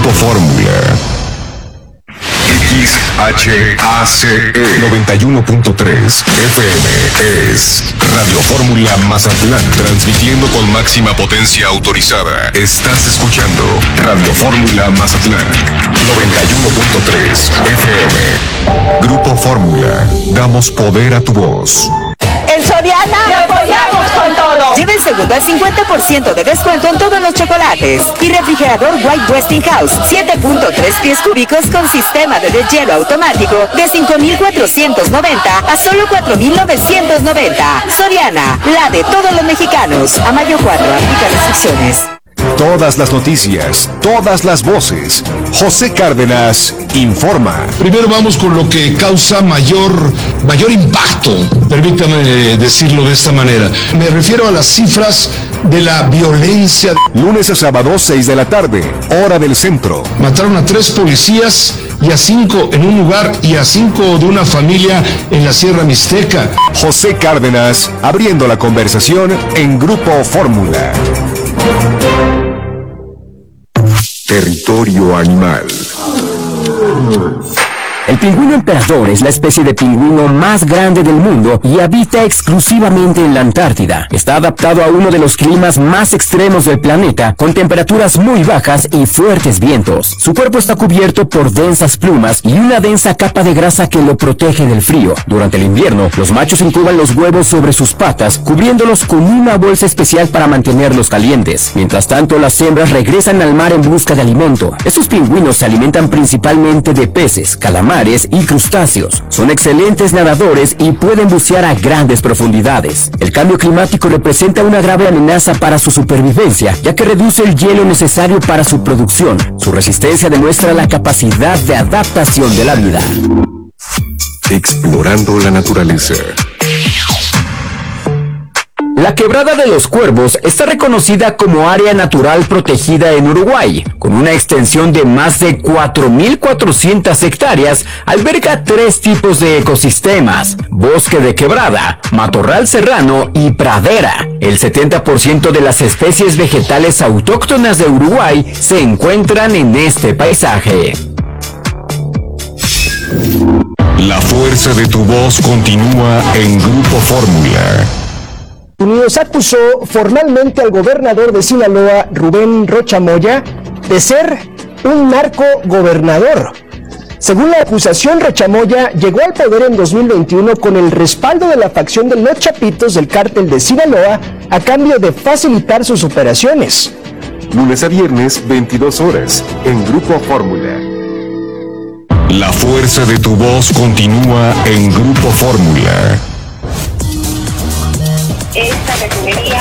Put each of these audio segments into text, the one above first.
Grupo Fórmula. XHACE 91.3 FM es Radio Fórmula Mazatlán, transmitiendo con máxima potencia autorizada. Estás escuchando Radio Fórmula Mazatlán 91.3 FM. Grupo Fórmula, damos poder a tu voz. En Soriana te apoyamos con todo. Lleva el segundo al 50% de descuento en todos los chocolates. Y refrigerador White Westinghouse 7.3 pies cúbicos con sistema de deshielo automático de 5,490 a solo 4,990. Soriana, la de todos los mexicanos. A mayo 4, aplica restricciones. Todas las noticias, todas las voces. José Cárdenas informa. Primero vamos con lo que causa mayor impacto, permítame decirlo de esta manera. Me refiero a las cifras de la violencia. Lunes a sábado, 6 de la tarde, hora del centro. Mataron a 3 policías y a 5 en un lugar y a 5 de una familia en la Sierra Mixteca. José Cárdenas, abriendo la conversación en Grupo Fórmula. Territorio animal. El pingüino emperador es la especie de pingüino más grande del mundo y habita exclusivamente en la Antártida. Está adaptado a uno de los climas más extremos del planeta, con temperaturas muy bajas y fuertes vientos. Su cuerpo está cubierto por densas plumas y una densa capa de grasa que lo protege del frío. Durante el invierno, los machos incuban los huevos sobre sus patas, cubriéndolos con una bolsa especial para mantenerlos calientes. Mientras tanto, las hembras regresan al mar en busca de alimento. Estos pingüinos se alimentan principalmente de peces, calamares y crustáceos. Son excelentes nadadores y pueden bucear a grandes profundidades. El cambio climático representa una grave amenaza para su supervivencia, ya que reduce el hielo necesario para su producción. Su resistencia demuestra la capacidad de adaptación de la vida. Explorando la naturaleza. La Quebrada de los Cuervos está reconocida como área natural protegida en Uruguay. Con una extensión de más de 4,400 hectáreas, alberga 3 tipos de ecosistemas: bosque de quebrada, matorral serrano y pradera. El 70% de las especies vegetales autóctonas de Uruguay se encuentran en este paisaje. La fuerza de tu voz continúa en Grupo Fórmula. Unidos acusó formalmente al gobernador de Sinaloa, Rubén Rocha Moya, de ser un narcogobernador. Según la acusación, Rocha Moya llegó al poder en 2021 con el respaldo de la facción de los Chapitos del cártel de Sinaloa a cambio de facilitar sus operaciones. Lunes a viernes, 22 horas, en Grupo Fórmula. La fuerza de tu voz continúa en Grupo Fórmula. Esta refinería...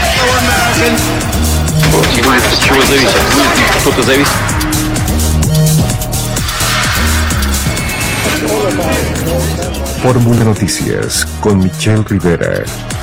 Fórmula Noticias con Michelle Rivera.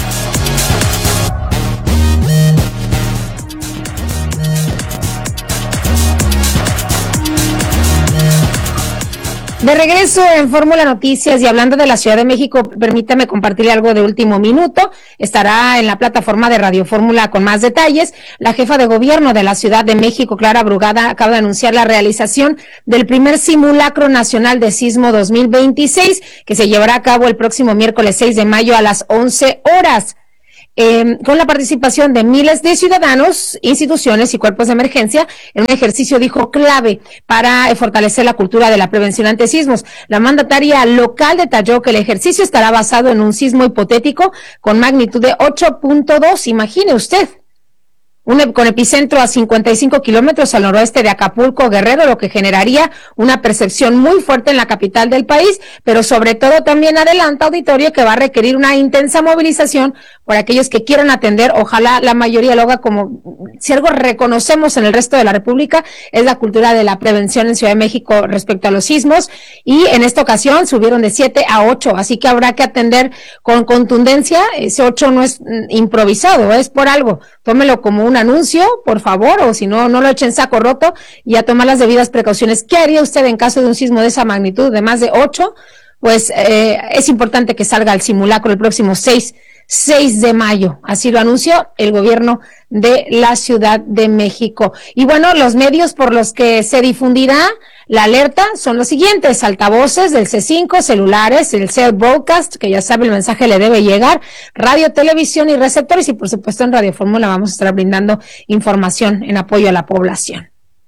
De regreso en Fórmula Noticias y hablando de la Ciudad de México, permítame compartirle algo de último minuto. Estará en la plataforma de Radio Fórmula con más detalles. La jefa de gobierno de la Ciudad de México, Clara Brugada, acaba de anunciar la realización del primer simulacro nacional de sismo 2026, que se llevará a cabo el próximo miércoles 6 de mayo a las 11 horas. Con la participación de miles de ciudadanos, instituciones y cuerpos de emergencia, en un ejercicio, dijo, clave para fortalecer la cultura de la prevención ante sismos. La mandataria local detalló que el ejercicio estará basado en un sismo hipotético con magnitud de 8.2, imagine usted. Con epicentro a 55 kilómetros al noroeste de Acapulco, Guerrero, lo que generaría una percepción muy fuerte en la capital del país, pero sobre todo también adelanta, auditorio, que va a requerir una intensa movilización por aquellos que quieran atender. Ojalá la mayoría lo haga. Como si algo reconocemos en el resto de la República es la cultura de la prevención en Ciudad de México respecto a los sismos, y en esta ocasión subieron de 7 a 8, así que habrá que atender con contundencia. Ese 8 no es improvisado, es por algo. Tómelo como un anuncio, por favor, o si no, no lo echen saco roto, y a tomar las debidas precauciones. ¿Qué haría usted en caso de un sismo de esa magnitud, de más de 8? Pues es importante que salga al simulacro el próximo 6 6 de mayo. Así lo anunció el gobierno de la Ciudad de México. Y bueno, los medios por los que se difundirá la alerta son los siguientes: altavoces del C5, celulares, el Cell Broadcast, que ya sabe el mensaje le debe llegar, radio, televisión y receptores, y por supuesto en Radio Fórmula vamos a estar brindando información en apoyo a la población.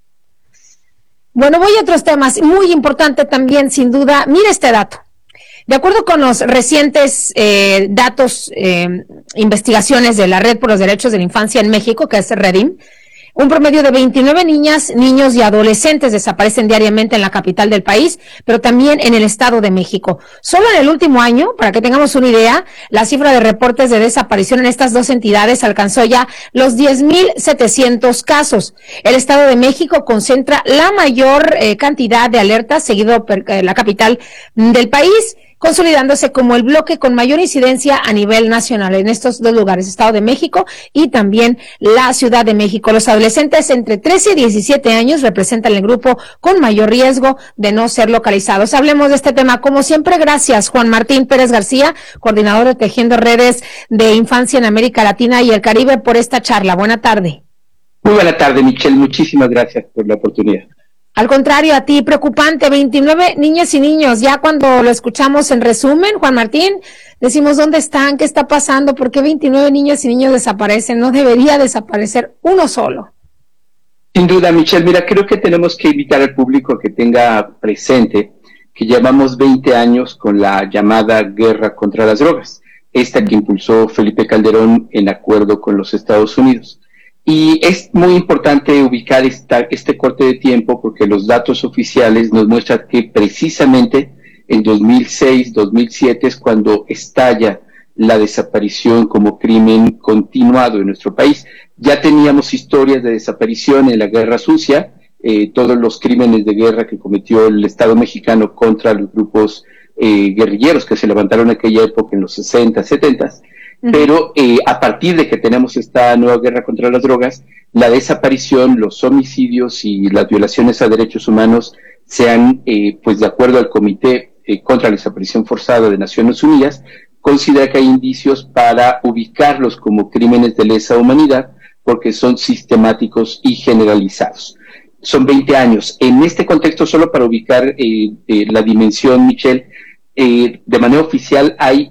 Bueno, voy a otros temas, muy importante también, sin duda. Mire este dato. De acuerdo con los recientes datos, investigaciones de la Red por los Derechos de la Infancia en México, que es REDIM, un promedio de 29 niñas, niños y adolescentes desaparecen diariamente en la capital del país, pero también en el Estado de México. Solo en el último año, para que tengamos una idea, la cifra de reportes de desaparición en estas dos entidades alcanzó ya los 10,700 casos. El Estado de México concentra la mayor cantidad de alertas, seguido por la capital del país, consolidándose como el bloque con mayor incidencia a nivel nacional en estos dos lugares, Estado de México y también la Ciudad de México. Los adolescentes entre 13 y 17 años representan el grupo con mayor riesgo de no ser localizados. Hablemos de este tema, como siempre, gracias Juan Martín Pérez García, coordinador de Tejiendo Redes de Infancia en América Latina y el Caribe, por esta charla. Buena tarde. Muy buena tarde, Michelle, muchísimas gracias por la oportunidad. Al contrario, a ti, preocupante, 29 niñas y niños. Ya cuando lo escuchamos en resumen, Juan Martín, decimos, ¿dónde están? ¿Qué está pasando? ¿Por qué 29 niñas y niños desaparecen? No debería desaparecer uno solo. Sin duda, Michelle, mira, creo que tenemos que invitar al público a que tenga presente que llevamos 20 años con la llamada guerra contra las drogas, esta que impulsó Felipe Calderón en acuerdo con los Estados Unidos. Y es muy importante ubicar este corte de tiempo porque los datos oficiales nos muestran que precisamente en 2006, 2007 es cuando estalla la desaparición como crimen continuado en nuestro país. Ya teníamos historias de desaparición en la Guerra Sucia, todos los crímenes de guerra que cometió el Estado mexicano contra los grupos guerrilleros que se levantaron en aquella época en los 60, 70. Pero a partir de que tenemos esta nueva guerra contra las drogas, la desaparición, los homicidios y las violaciones a derechos humanos se han, pues de acuerdo al Comité contra la Desaparición Forzada de Naciones Unidas, considera que hay indicios para ubicarlos como crímenes de lesa humanidad porque son sistemáticos y generalizados. Son 20 años. En este contexto, solo para ubicar la dimensión, Michelle, de manera oficial hay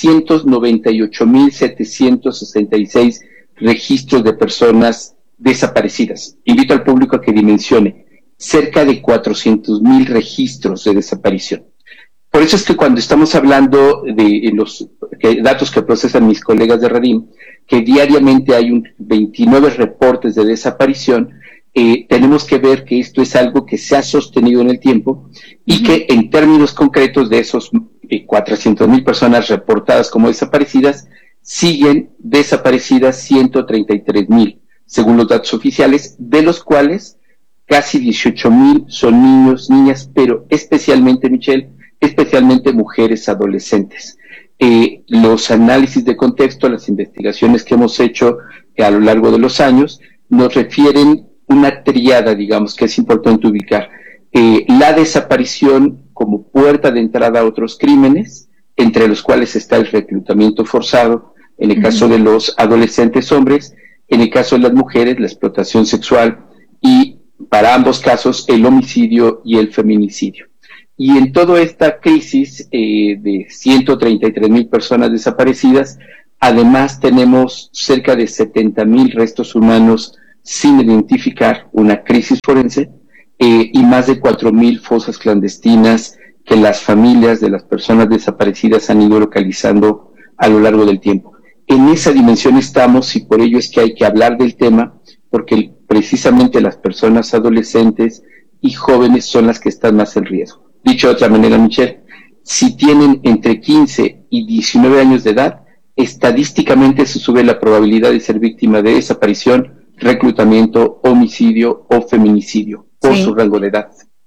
398,766 registros de personas desaparecidas. Invito al público a que dimensione cerca de 400,000 registros de desaparición. Por eso es que cuando estamos hablando de los datos que procesan mis colegas de REDIM, que diariamente hay 29 reportes de desaparición, tenemos que ver que esto es algo que se ha sostenido en el tiempo y que en términos concretos de esos 400,000 personas reportadas como desaparecidas, siguen desaparecidas 133,000, según los datos oficiales, de los cuales casi 18,000 son niños, niñas, pero especialmente, Michelle, especialmente mujeres adolescentes. Los análisis de contexto, las investigaciones que hemos hecho a lo largo de los años, nos refieren una tríada, digamos, que es importante ubicar. La desaparición como puerta de entrada a otros crímenes, entre los cuales está el reclutamiento forzado, en el caso de los adolescentes hombres, en el caso de las mujeres, la explotación sexual, y para ambos casos, el homicidio y el feminicidio. Y en toda esta crisis de 133,000 personas desaparecidas, además tenemos cerca de 70,000 restos humanos sin identificar, una crisis forense, y más de 4,000 fosas clandestinas que las familias de las personas desaparecidas han ido localizando a lo largo del tiempo. En esa dimensión estamos y por ello es que hay que hablar del tema, porque precisamente las personas adolescentes y jóvenes son las que están más en riesgo. Dicho de otra manera, Michelle, si tienen entre 15 y 19 años de edad, estadísticamente se sube la probabilidad de ser víctima de desaparición, reclutamiento, homicidio o feminicidio por su rango de edad.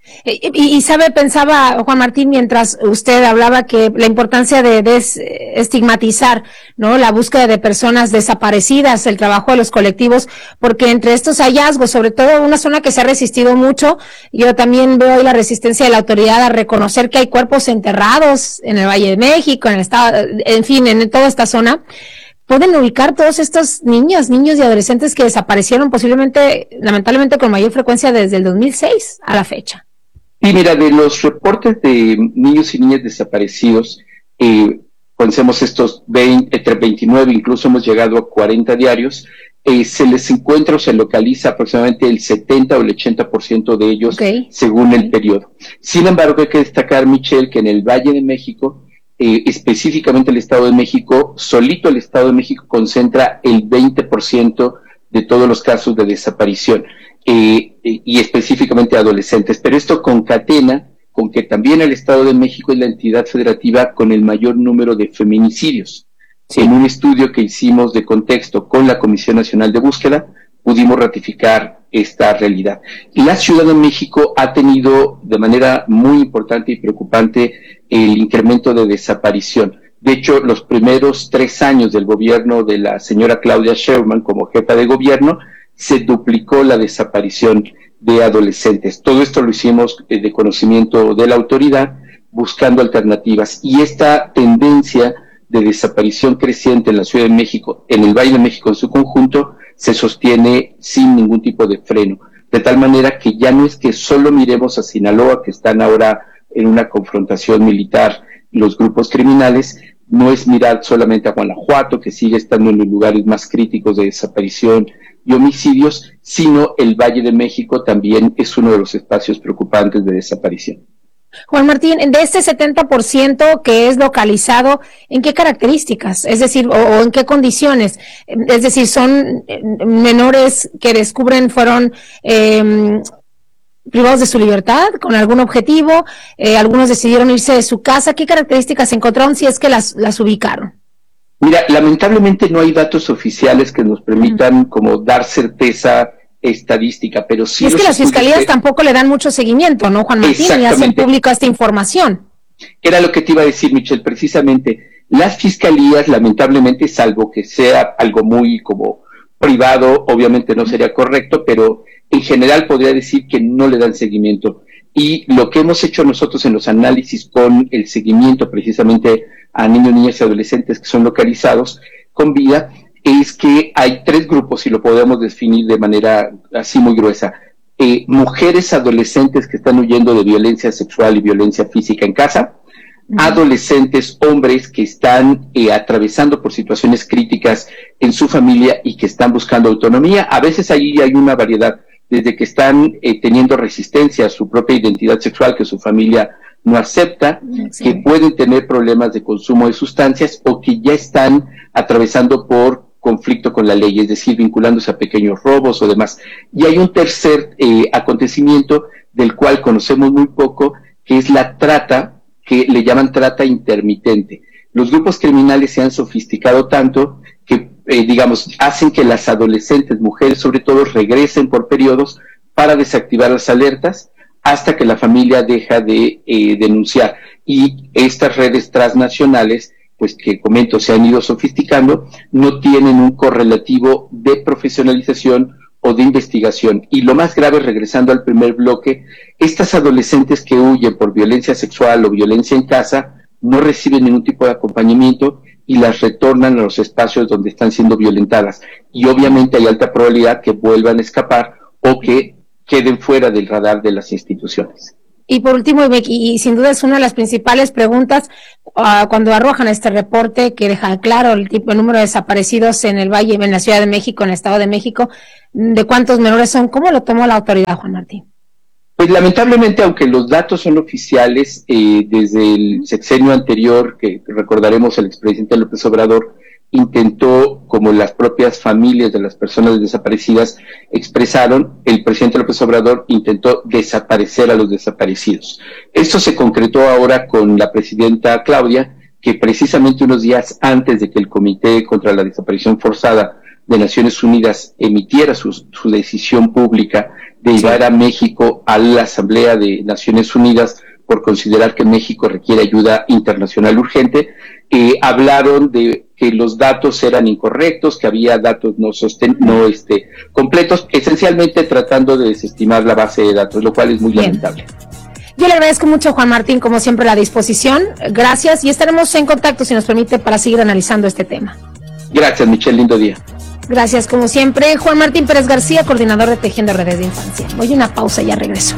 Y sabe, pensaba Juan Martín, mientras usted hablaba, que la importancia de estigmatizar, ¿no?, la búsqueda de personas desaparecidas, el trabajo de los colectivos, porque entre estos hallazgos, sobre todo una zona que se ha resistido mucho, yo también veo ahí la resistencia de la autoridad a reconocer que hay cuerpos enterrados en el Valle de México, en el estado, en fin, en toda esta zona. Pueden ubicar todos estos niños y adolescentes que desaparecieron posiblemente, lamentablemente, con mayor frecuencia desde el 2006 a la fecha. Y mira, de los reportes de niños y niñas desaparecidos, conocemos estos entre 29, incluso hemos llegado a 40 diarios, se les encuentra o se localiza aproximadamente el 70 o el 80% de ellos, según el periodo. Sin embargo, hay que destacar, Michelle, que en el Valle de México, específicamente el Estado de México, solito el Estado de México concentra el 20% de todos los casos de desaparición. Y específicamente adolescentes, pero esto concatena con que también el Estado de México es la entidad federativa con el mayor número de feminicidios. Sí. En un estudio que hicimos de contexto con la Comisión Nacional de Búsqueda, pudimos ratificar esta realidad. La Ciudad de México ha tenido de manera muy importante y preocupante el incremento de desaparición. De hecho, los primeros 3 años del gobierno de la señora Claudia Sheinbaum como jefa de gobierno, se duplicó la desaparición de adolescentes. Todo esto lo hicimos de conocimiento de la autoridad, buscando alternativas. Y esta tendencia de desaparición creciente en la Ciudad de México, en el Valle de México en su conjunto, se sostiene sin ningún tipo de freno. De tal manera que ya no es que solo miremos a Sinaloa, que están ahora en una confrontación militar los grupos criminales, no es mirar solamente a Guanajuato, que sigue estando en los lugares más críticos de desaparición y homicidios, sino el Valle de México también es uno de los espacios preocupantes de desaparición. Juan Martín, de este 70% que es localizado, ¿en qué características? Es decir, o en qué condiciones. Es decir, ¿son menores que descubren fueron privados de su libertad con algún objetivo? Algunos decidieron irse de su casa. ¿Qué características encontraron si es que las ubicaron? Mira, lamentablemente no hay datos oficiales que nos permitan como dar certeza estadística, pero sí... Y es que las fiscalías tampoco le dan mucho seguimiento, ¿no, Juan Martín? Y hacen pública esta información. Era lo que te iba a decir, Michelle, precisamente. Las fiscalías, lamentablemente, salvo que sea algo muy como privado, obviamente no sería correcto, pero en general podría decir que no le dan seguimiento. Y lo que hemos hecho nosotros en los análisis con el seguimiento precisamente a niños, niñas y adolescentes que son localizados con vida, es que hay 3 grupos, si lo podemos definir de manera así muy gruesa. Mujeres adolescentes que están huyendo de violencia sexual y violencia física en casa, adolescentes hombres que están atravesando por situaciones críticas en su familia y que están buscando autonomía. A veces ahí hay una variedad, desde que están teniendo resistencia a su propia identidad sexual que su familia no acepta, sí, que pueden tener problemas de consumo de sustancias o que ya están atravesando por conflicto con la ley, es decir, vinculándose a pequeños robos o demás. Y hay un tercer acontecimiento del cual conocemos muy poco, que es la trata, que le llaman trata intermitente. Los grupos criminales se han sofisticado tanto que, digamos, hacen que las adolescentes, mujeres sobre todo, regresen por periodos para desactivar las alertas hasta que la familia deja de denunciar. Y estas redes transnacionales, pues que comento, se han ido sofisticando, no tienen un correlativo de profesionalización o de investigación. Y lo más grave, regresando al primer bloque, estas adolescentes que huyen por violencia sexual o violencia en casa no reciben ningún tipo de acompañamiento y las retornan a los espacios donde están siendo violentadas. Y obviamente hay alta probabilidad que vuelvan a escapar o que queden fuera del radar de las instituciones. Y por último, y sin duda es una de las principales preguntas, cuando arrojan este reporte que deja claro el número de desaparecidos en el Valle, en la Ciudad de México, en el Estado de México, de cuántos menores son, ¿cómo lo tomó la autoridad, Juan Martín? Pues lamentablemente, aunque los datos son oficiales, desde el sexenio anterior, que recordaremos el expresidente López Obrador, intentó, como las propias familias de las personas desaparecidas expresaron, el presidente López Obrador intentó desaparecer a los desaparecidos. Esto se concretó ahora con la presidenta Claudia, que precisamente unos días antes de que el Comité contra la Desaparición Forzada de Naciones Unidas emitiera su decisión pública de llevar a México a la Asamblea de Naciones Unidas por considerar que México requiere ayuda internacional urgente, hablaron de que los datos eran incorrectos, que había datos no completos, esencialmente tratando de desestimar la base de datos, lo cual es muy lamentable. Yo le agradezco mucho a Juan Martín, como siempre, la disposición. Gracias, y estaremos en contacto, si nos permite, para seguir analizando este tema. Gracias, Michelle, lindo día. Gracias, como siempre. Juan Martín Pérez García, coordinador de Tejiendo Redes de Infancia. Voy a una pausa y ya regreso.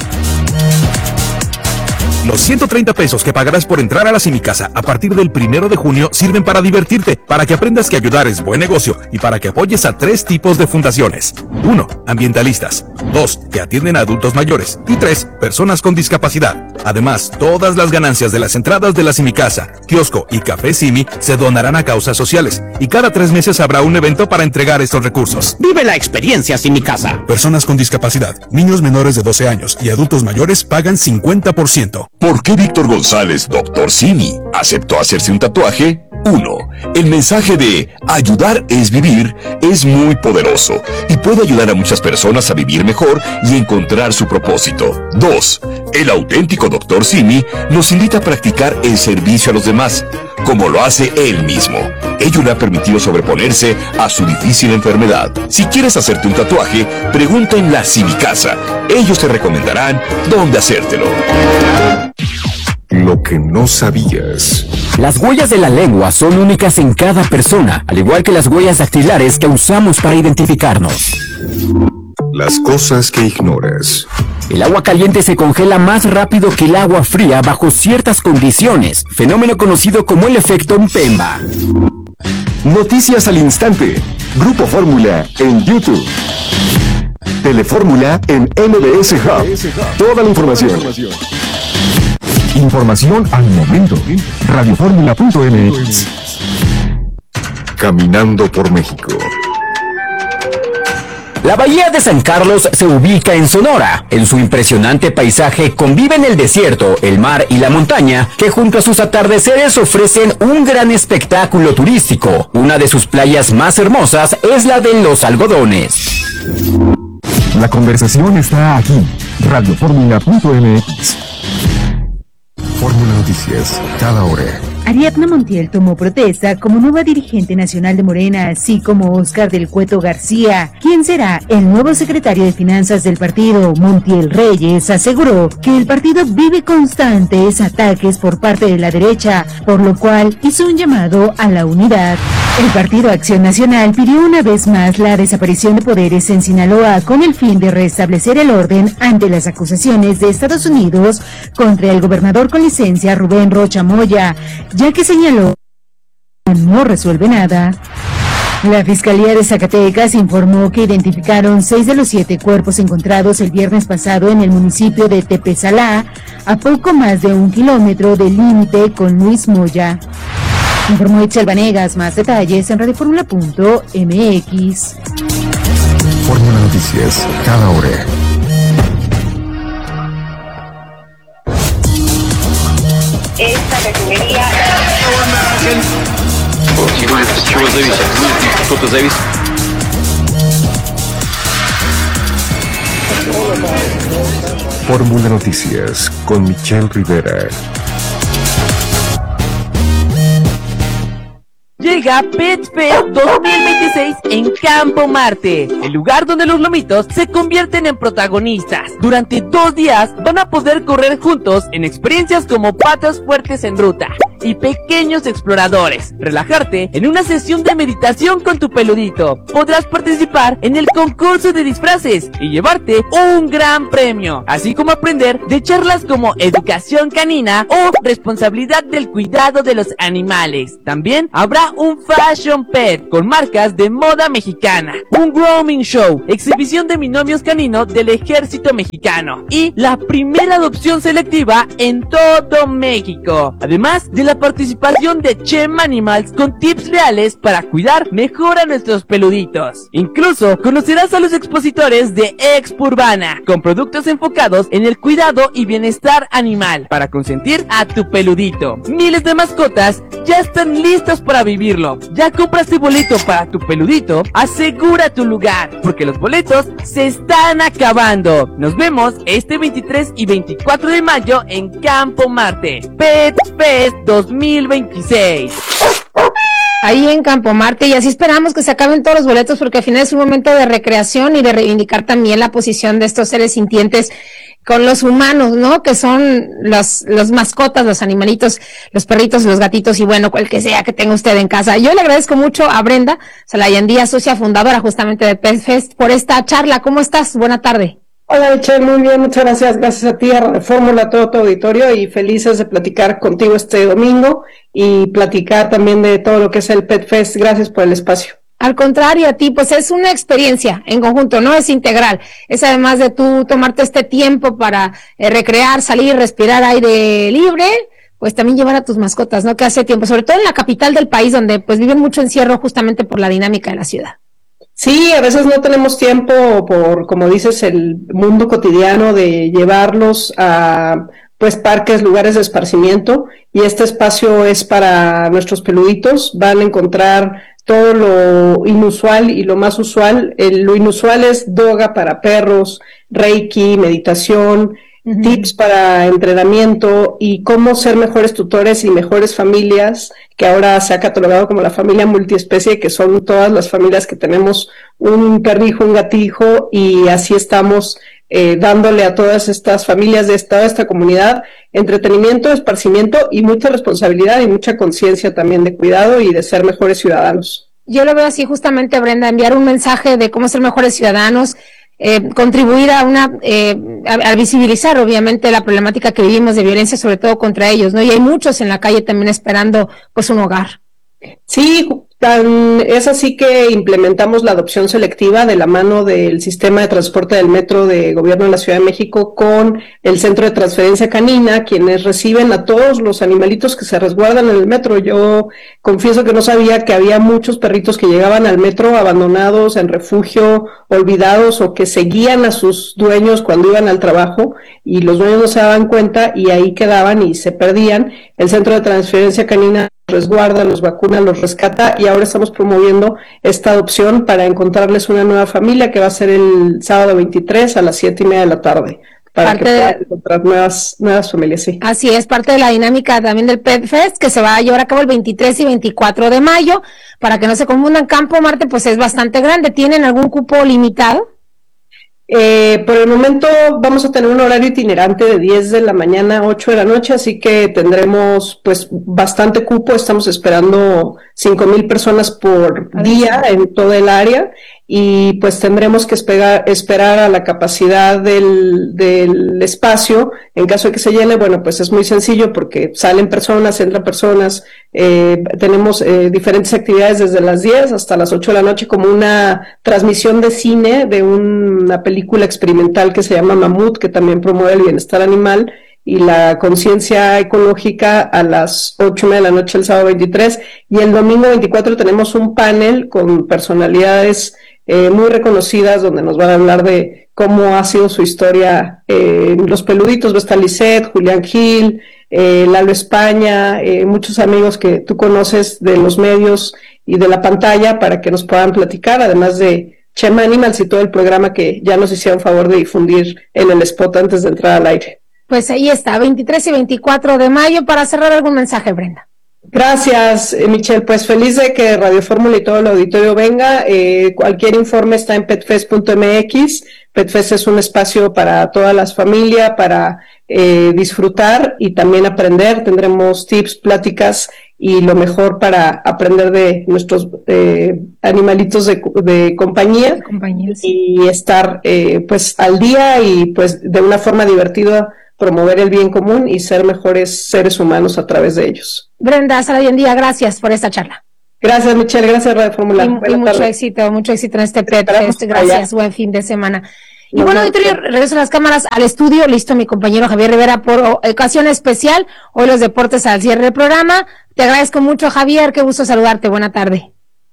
Los 130 pesos que pagarás por entrar a la Cinicasa a partir del 1 de junio sirven para divertirte, para que aprendas que ayudar es buen negocio y para que apoyes a 3 tipos de fundaciones. 1. Ambientalistas. 2. Que atienden a adultos mayores. Y 3. Personas con discapacidad. Además, todas las ganancias de las entradas de la Cinicasa, kiosco y café Simi se donarán a causas sociales. Y cada 3 meses habrá un evento para entregar estos recursos. Vive la experiencia Cinicasa. Personas con discapacidad, niños menores de 12 años y adultos mayores pagan 50%. ¿Por qué Víctor González, Dr. Simi, aceptó hacerse un tatuaje? 1. El mensaje de ayudar es vivir es muy poderoso y puede ayudar a muchas personas a vivir mejor y encontrar su propósito. 2. El auténtico Dr. Simi nos invita a practicar el servicio a los demás, como lo hace él mismo. Ello le ha permitido sobreponerse a su difícil enfermedad. Si quieres hacerte un tatuaje, pregunta en la Cinicasa. Ellos te recomendarán dónde hacértelo. Lo que no sabías. Las huellas de la lengua son únicas en cada persona, al igual que las huellas dactilares que usamos para identificarnos. Las cosas que ignoras. El agua caliente se congela más rápido que el agua fría bajo ciertas condiciones, fenómeno conocido como el efecto Mpemba. Noticias al instante. Grupo Fórmula en YouTube. Telefórmula en MBS Hub. Toda la información. Información al momento. Radioformula.mx. Caminando por México. La bahía de San Carlos se ubica en Sonora. En su impresionante paisaje conviven el desierto, el mar y la montaña, que junto a sus atardeceres ofrecen un gran espectáculo turístico. Una de sus playas más hermosas es la de Los Algodones. La conversación está aquí. Radioformula.mx. Fórmula Noticias, cada hora. Ariadna Montiel tomó protesta como nueva dirigente nacional de Morena, así como Óscar del Cueto García, quien será el nuevo secretario de Finanzas del partido. Montiel Reyes aseguró que el partido vive constantes ataques por parte de la derecha, por lo cual hizo un llamado a la unidad. El Partido Acción Nacional pidió una vez más la desaparición de poderes en Sinaloa con el fin de restablecer el orden ante las acusaciones de Estados Unidos contra el gobernador con licencia Rubén Rocha Moya, ya que señaló que no resuelve nada. La Fiscalía de Zacatecas informó que identificaron 6 de los 7 cuerpos encontrados el viernes pasado en el municipio de Tepesalá, a poco más de 1 kilómetro del límite con Luis Moya. Informó Itzel Vanegas. Más detalles en radioformula.mx. Fórmula Noticias, cada hora. Esta refinería... Что-то зависит. Fórmula Noticias con Michelle Rivera. Llega Pet Fest 2026 en Campo Marte, el lugar donde los lomitos se convierten en protagonistas. Durante 2 días van a poder correr juntos en experiencias como patas fuertes en ruta y pequeños exploradores, relajarte en una sesión de meditación con tu peludito. Podrás participar en el concurso de disfraces y llevarte un gran premio, así como aprender de charlas como educación canina o responsabilidad del cuidado de los animales. También habrá un fashion pet con marcas de moda mexicana, un grooming show, exhibición de binomios caninos del ejército mexicano y la primera adopción selectiva en todo México, además de la participación de Chema Animals con tips reales para cuidar mejor a nuestros peluditos. Incluso conocerás a los expositores de Expo Urbana, con productos enfocados en el cuidado y bienestar animal, para consentir a tu peludito. Miles de mascotas ya están listas para vivirlo. ¿Ya compraste boleto para tu peludito? Asegura tu lugar, porque los boletos se están acabando. Nos vemos este 23 y 24 de mayo en Campo Marte, Pet Fest 2026. Ahí en Campo Marte, y así esperamos que se acaben todos los boletos, porque al final es un momento de recreación y de reivindicar también la posición de estos seres sintientes con los humanos, ¿no? Que son los mascotas, los animalitos, los perritos, los gatitos y bueno, cual que sea que tenga usted en casa. Yo le agradezco mucho a Brenda Salayan Díaz, socia fundadora justamente de Pet Fest, por esta charla. ¿Cómo estás? Buena tarde. Hola, Michelle, muy bien, muchas gracias. Gracias a ti, a Radio Fórmula, a todo tu auditorio, y felices de platicar contigo este domingo y platicar también de todo lo que es el Pet Fest. Gracias por el espacio. Al contrario a ti, pues es una experiencia en conjunto, no es integral. Es además de tú tomarte este tiempo para recrear, salir, respirar aire libre, pues también llevar a tus mascotas, ¿no? Que hace tiempo, sobre todo en la capital del país, donde pues viven mucho encierro justamente por la dinámica de la ciudad. Sí, a veces no tenemos tiempo por, como dices, el mundo cotidiano de llevarlos a pues parques, lugares de esparcimiento, y este espacio es para nuestros peluditos. Van a encontrar todo lo inusual y lo más usual. Lo inusual es yoga para perros, reiki, meditación, tips para entrenamiento y cómo ser mejores tutores y mejores familias, que ahora se ha catalogado como la familia multiespecie, que son todas las familias que tenemos un perrijo, un gatijo, y así estamos dándole a todas estas familias de toda esta comunidad entretenimiento, esparcimiento y mucha responsabilidad y mucha conciencia también de cuidado y de ser mejores ciudadanos. Yo lo veo así justamente, Brenda, enviar un mensaje de cómo ser mejores ciudadanos, contribuir a a visibilizar obviamente la problemática que vivimos de violencia, sobre todo contra ellos, ¿no? Y hay muchos en la calle también esperando pues un hogar. Sí, es así que implementamos la adopción selectiva de la mano del sistema de transporte del metro de gobierno de la Ciudad de México con el centro de transferencia canina, quienes reciben a todos los animalitos que se resguardan en el metro. Yo confieso que no sabía que había muchos perritos que llegaban al metro abandonados, en refugio, olvidados, o que seguían a sus dueños cuando iban al trabajo y los dueños no se daban cuenta y ahí quedaban y se perdían. El centro de transferencia canina resguarda, los vacuna, los rescata, y ahora estamos promoviendo esta adopción para encontrarles una nueva familia, que va a ser el sábado 23 a las 7:30 de la tarde, para que puedan encontrar nuevas familias, sí. Así es, parte de la dinámica también del Pet Fest, que se va a llevar a cabo el 23 y 24 de mayo, para que no se confundan. Campo Marte pues es bastante grande. ¿Tienen algún cupo limitado? Por el momento vamos a tener un horario itinerante de 10 de la mañana a 8 de la noche, así que tendremos pues bastante cupo. Estamos esperando 5,000 personas por día en toda el área, y pues tendremos que esperar a la capacidad del espacio. En caso de que se llene, bueno, pues es muy sencillo, porque salen personas, entran personas. Tenemos diferentes actividades desde las 10 hasta las 8 de la noche, como una transmisión de cine de una película experimental que se llama Mamut, que también promueve el bienestar animal y la conciencia ecológica, a las 8:30 de la noche el sábado 23, y el domingo 24 tenemos un panel con personalidades muy reconocidas, donde nos van a hablar de cómo ha sido su historia en los peluditos. Va a estar Lisette, Julián Gil, Lalo España, muchos amigos que tú conoces de los medios y de la pantalla, para que nos puedan platicar, además de Chema Animals y todo el programa que ya nos hicieron favor de difundir en el spot antes de entrar al aire. Pues ahí está, 23 y 24 de mayo. Para cerrar, algún mensaje, Brenda. Gracias, Michelle. Pues feliz de que Radio Fórmula y todo el auditorio venga. Cualquier informe está en petfest.mx. Petfest es un espacio para todas las familias, para disfrutar y también aprender. Tendremos tips, pláticas y lo mejor para aprender de nuestros animalitos de compañía, y estar pues al día y pues de una forma divertida promover el bien común y ser mejores seres humanos a través de ellos. Brenda Salayan Díaz, gracias por esta charla. Gracias, Michelle, gracias Radio Fórmula. Y mucho éxito en este Pet Fest. Gracias, buen fin de semana. Y bueno, auditorio, regreso a las cámaras al estudio, listo mi compañero Javier Rivera por ocasión especial, hoy los deportes al cierre del programa. Te agradezco mucho, Javier, qué gusto saludarte, buena tarde.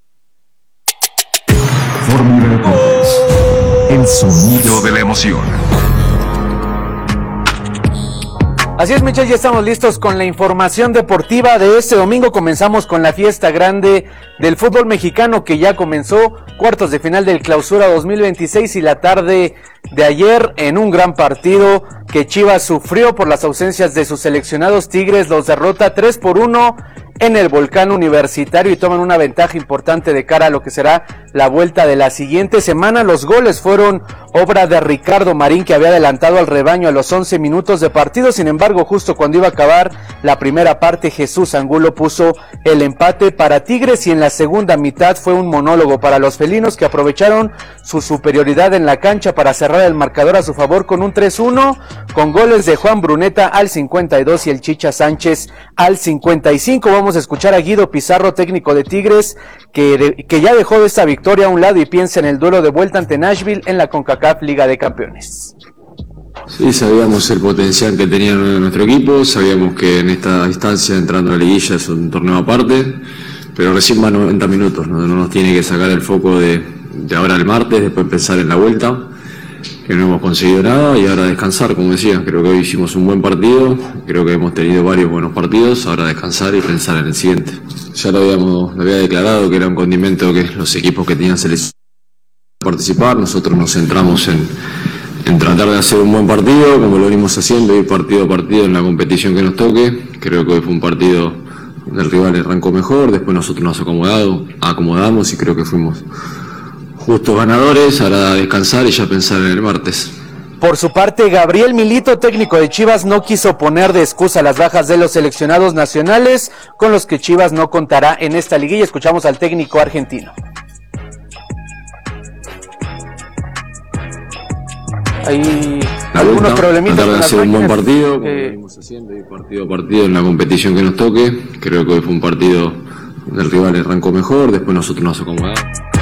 Fórmula Deportes, el sonido de la emoción. Así es, Michelle, ya estamos listos con la información deportiva de este domingo. Comenzamos con la fiesta grande del fútbol mexicano que ya comenzó, cuartos de final del Clausura 2026 y la tarde de ayer en un gran partido que Chivas sufrió por las ausencias de sus seleccionados. Tigres los derrota 3-1 en el Volcán Universitario y toman una ventaja importante de cara a lo que será la vuelta de la siguiente semana. Los goles fueron obra de Ricardo Marín, que había adelantado al rebaño a los 11 minutos de partido. Sin embargo, justo cuando iba a acabar la primera parte, Jesús Angulo puso el empate para Tigres y en la segunda mitad fue un monólogo para los felinos, que aprovecharon su superioridad en la cancha para cerrar el marcador a su favor con un 3-1, con goles de Juan Bruneta al 52 y el Chicha Sánchez al 55. Vamos a escuchar a Guido Pizarro, técnico de Tigres, que ya dejó de esta victoria a un lado y piensa en el duelo de vuelta ante Nashville en la CONCACAF Liga de Campeones. Sí, sabíamos el potencial que tenía nuestro equipo, sabíamos que en esta instancia, entrando a la liguilla, es un torneo aparte, pero recién van 90 minutos, no nos tiene que sacar el foco de ahora el martes, después pensar en la vuelta, que no hemos conseguido nada, y ahora descansar, como decía. Creo que hoy hicimos un buen partido, creo que hemos tenido varios buenos partidos, ahora descansar y pensar en el siguiente. Ya lo había declarado que era un condimento que los equipos que tenían selección participar, nosotros nos centramos en tratar de hacer un buen partido, como lo venimos haciendo, ir partido a partido en la competición que nos toque. Creo que hoy fue un partido donde el rival arrancó mejor, después nosotros nos acomodamos y creo que fuimos justos ganadores. Ahora descansar y ya pensar en el martes. Por su parte, Gabriel Milito, técnico de Chivas, no quiso poner de excusa las bajas de los seleccionados nacionales con los que Chivas no contará en esta liguilla. Escuchamos al técnico argentino. Hay algunos problemitas. Tratar de hacer un buen partido, como venimos haciendo, ir partido a partido en la competición que nos toque. Creo que hoy fue un partido donde el rival arrancó mejor, después nosotros nos acomodamos.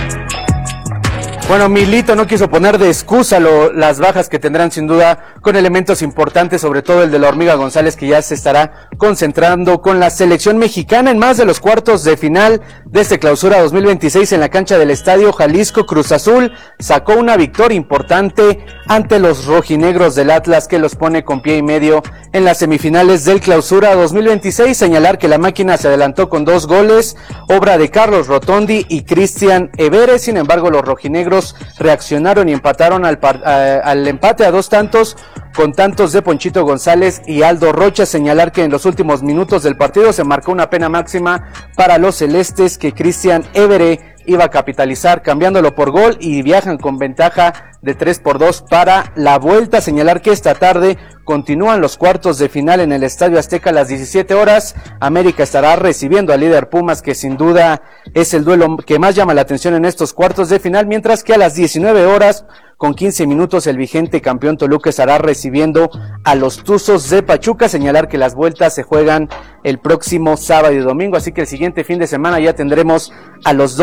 Bueno, Milito no quiso poner de excusa las bajas que tendrán sin duda con elementos importantes, sobre todo el de la Hormiga González, que ya se estará concentrando con la selección mexicana en más de los cuartos de final de este Clausura 2026 en la cancha del Estadio Jalisco. Cruz Azul sacó una victoria importante ante los rojinegros del Atlas, que los pone con pie y medio en las semifinales del Clausura 2026. Señalar que la máquina se adelantó con 2 goles, obra de Carlos Rotondi y Cristian Everes. Sin embargo, los rojinegros reaccionaron y empataron al empate a 2 tantos, con tantos de Ponchito González y Aldo Rocha. Señalar que en los últimos minutos del partido se marcó una pena máxima para los celestes, que Cristian Everes iba a capitalizar cambiándolo por gol, y viajan con ventaja de 3-2 para la vuelta. Señalar que esta tarde continúan los cuartos de final en el Estadio Azteca a las 17 horas. América estará recibiendo al líder Pumas, que sin duda es el duelo que más llama la atención en estos cuartos de final, mientras que a las 19 horas con 15 minutos el vigente campeón Toluca estará recibiendo a los Tuzos de Pachuca. Señalar que las vueltas se juegan el próximo sábado y domingo, así que el siguiente fin de semana ya tendremos a los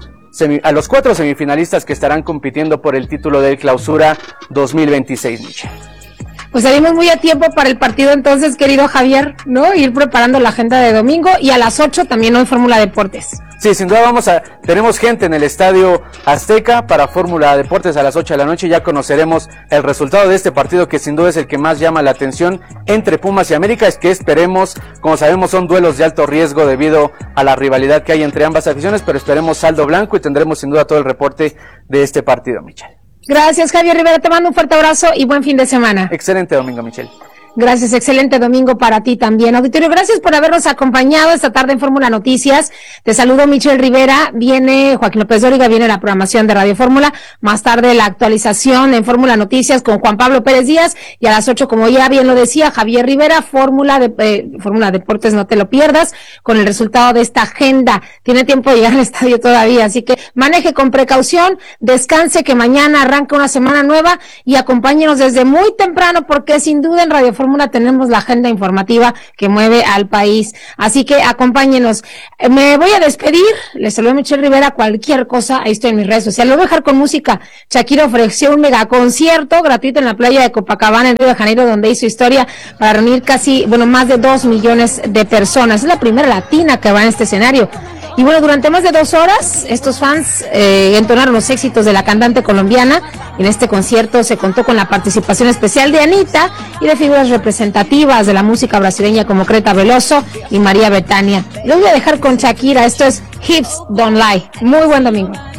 4 semifinalistas que estarán compitiendo por el título del Clausura 2026, Michelle. Pues salimos muy a tiempo para el partido entonces, querido Javier, ¿no? Ir preparando la agenda de domingo, y a las 8 también hoy Fórmula Deportes. Sí, sin duda tenemos gente en el Estadio Azteca para Fórmula Deportes a las 8 de la noche. Ya conoceremos el resultado de este partido, que sin duda es el que más llama la atención entre Pumas y América. Es que esperemos, como sabemos, son duelos de alto riesgo debido a la rivalidad que hay entre ambas aficiones, pero esperemos saldo blanco y tendremos sin duda todo el reporte de este partido, Michelle. Gracias, Javier Rivera, te mando un fuerte abrazo y buen fin de semana. Excelente domingo, Michelle. Gracias, excelente domingo para ti también. Auditorio, gracias por habernos acompañado esta tarde en Fórmula Noticias. Te saludo, Michelle Rivera. Viene Joaquín López Dóriga, viene la programación de Radio Fórmula. Más tarde la actualización en Fórmula Noticias con Juan Pablo Pérez Díaz. Y a las 8, como ya bien lo decía Javier Rivera, Fórmula Deportes, no te lo pierdas, con el resultado de esta agenda. Tiene tiempo de llegar al estadio todavía, así que maneje con precaución, descanse, que mañana arranca una semana nueva, y acompáñenos desde muy temprano, porque sin duda en Radio Fórmula Fórmula tenemos la agenda informativa que mueve al país. Así que acompáñenos. Me voy a despedir. Les saludo a Michelle Rivera. Cualquier cosa, ahí estoy en mis redes sociales. Lo voy a dejar con música. Shakira ofreció un megaconcierto gratuito en la playa de Copacabana, en Río de Janeiro, donde hizo historia para reunir más de 2 millones de personas. Es la primera latina que va en este escenario. Y bueno, durante más de 2 horas, estos fans entonaron los éxitos de la cantante colombiana. En este concierto se contó con la participación especial de Anita y de figuras representativas de la música brasileña como Creta Veloso y María Bethania. Los voy a dejar con Shakira. Esto es Hips Don't Lie. Muy buen domingo.